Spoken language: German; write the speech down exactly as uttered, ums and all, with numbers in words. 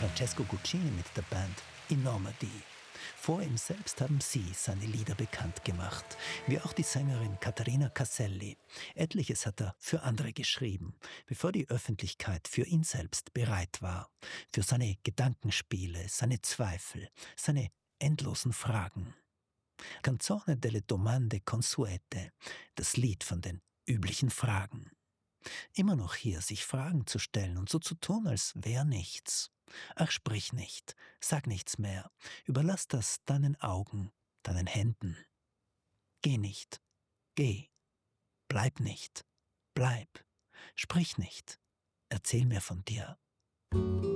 Francesco Guccini mit der Band Enormity. Vor ihm selbst haben sie seine Lieder bekannt gemacht, wie auch die Sängerin Caterina Casselli. Etliches hat er für andere geschrieben, bevor die Öffentlichkeit für ihn selbst bereit war. Für seine Gedankenspiele, seine Zweifel, seine endlosen Fragen. Canzone delle domande consuete, das Lied von den üblichen Fragen. Immer noch hier, sich Fragen zu stellen und so zu tun, als wäre nichts. Ach, sprich nicht, sag nichts mehr, überlass das deinen Augen, deinen Händen. Geh nicht, geh, bleib nicht, bleib, sprich nicht, erzähl mir von dir.